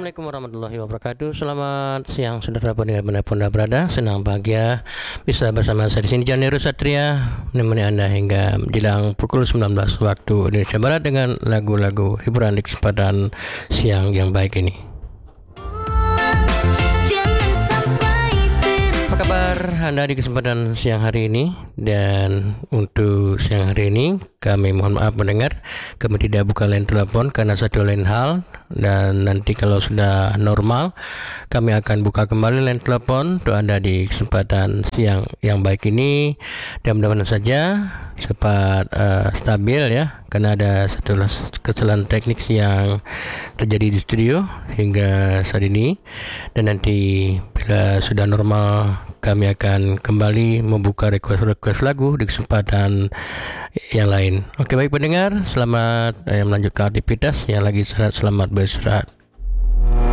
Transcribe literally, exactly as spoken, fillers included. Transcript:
Assalamualaikum warahmatullahi wabarakatuh. Selamat siang saudara pendengar dimanapun Anda berada. Senang bahagia bisa bersama saya di sini Jan Heru Satria menemani Anda hingga menjelang pukul sembilan belas waktu Indonesia Barat dengan lagu-lagu hiburan di kesempatan siang yang baik ini. Apa kabar Anda di kesempatan siang hari ini? Dan untuk siang hari ini kami mohon maaf mendengar kami tidak buka line telepon karena satu lain hal. Dan nanti kalau sudah normal kami akan buka kembali line telepon untuk Anda di kesempatan siang yang baik ini. Dan mudah-mudahan saja cepat uh, stabil ya, karena ada satu kesalahan teknik yang terjadi di studio hingga saat ini. Dan nanti bila sudah normal kami akan kembali membuka request-request lagu di kesempatan yang lain. Oke, baik pendengar, selamat eh, melanjutkan aktivitas yang lagi istirahat, selamat beristirahat.